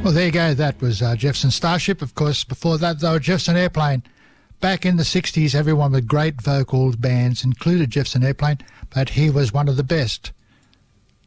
Well, there you go. That was Jefferson Starship. Of course, before that, they were Jefferson Airplane. Back in the 60s, everyone with great vocal bands included Jefferson Airplane, but he was one of the best.